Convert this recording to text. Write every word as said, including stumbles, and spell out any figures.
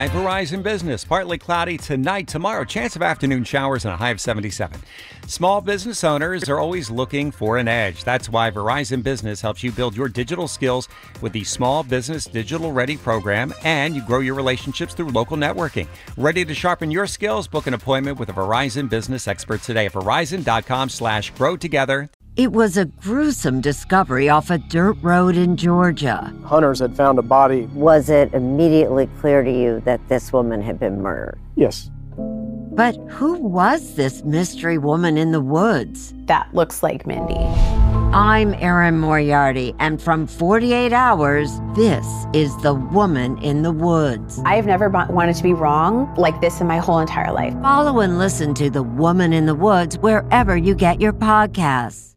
Verizon Business, partly cloudy tonight, tomorrow, chance of afternoon showers and a high of seventy-seven. Small business owners are always looking for an edge. That's why Verizon Business helps you build your digital skills with the Small Business Digital Ready program, and you grow your relationships through local networking. Ready to sharpen your skills? Book an appointment with a Verizon Business expert today at verizon.com slash grow together. It was a gruesome discovery off a dirt road in Georgia. Hunters had found a body. Was it immediately clear to you that this woman had been murdered? Yes. But who was this mystery woman in the woods? That looks like Mindy. I'm Erin Moriarty, and from forty-eight hours, this is The Woman in the Woods. I've never wanted to be wrong like this in my whole entire life. Follow and listen to The Woman in the Woods wherever you get your podcasts.